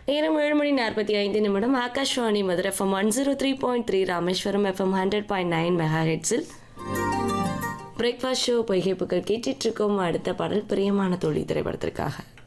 நேரம் 7:45 Akashvani Madurai FM 103.3 Rameswaram FM 100.9 மெகாஹெட்ஸில் breakfast show பொய்கைப்புகள் கேட்டுட்டு இருக்கோம். அடுத்த பாடல் பிரியமான தோழி திரைப்படத்திற்காக.